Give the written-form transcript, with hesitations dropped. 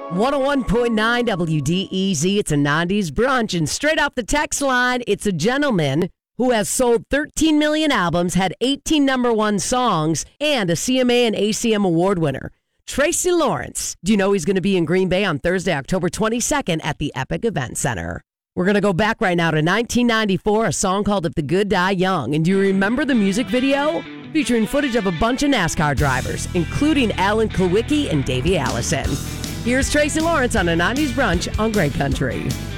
101.9 WDEZ. It's a 90s brunch. And straight off the text line, it's a gentleman who has sold 13 million albums, had 18 number one songs, and a CMA and ACM award winner. Tracy Lawrence. Do you know he's going to be in Green Bay on Thursday, October 22nd at the Epic Event Center? We're going to go back right now to 1994, a song called If the Good Die Young. And do you remember the music video? Featuring footage of a bunch of NASCAR drivers, including Alan Kulwicki and Davey Allison. Here's Tracy Lawrence on a 90s brunch on Great Country.